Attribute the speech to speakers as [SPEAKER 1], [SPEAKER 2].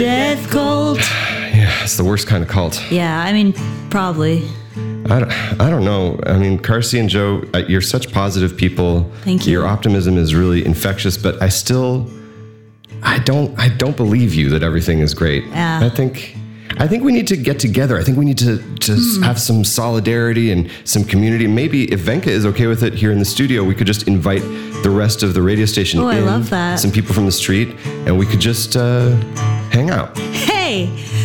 [SPEAKER 1] Death cult.
[SPEAKER 2] Yeah, it's the worst kind of cult.
[SPEAKER 1] Yeah, I mean, probably.
[SPEAKER 2] I don't know. I mean, Carsey and Joe, you're such positive people.
[SPEAKER 1] Thank you.
[SPEAKER 2] Your optimism is really infectious, but I don't believe you that everything is great.
[SPEAKER 1] Yeah.
[SPEAKER 2] I think we need to get together. I think we need to have some solidarity and some community. Maybe if Venka is okay with it here in the studio, we could just invite the rest of the radio station in.
[SPEAKER 1] I love that.
[SPEAKER 2] Some people from the street, and we could just hang out.
[SPEAKER 1] Hey,